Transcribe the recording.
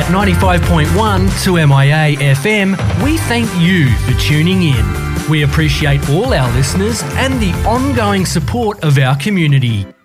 95.1 to MIA FM, we thank you for tuning in. We appreciate all our listeners and the ongoing support of our community.